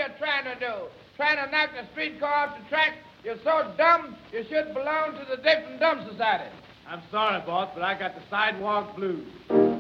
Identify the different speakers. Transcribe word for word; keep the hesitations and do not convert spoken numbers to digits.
Speaker 1: you're trying to do? Trying to knock the streetcar off the track? You're so dumb, you should belong to the Dick and Dumb Society.
Speaker 2: I'm sorry, boss, but I got the sidewalk blues.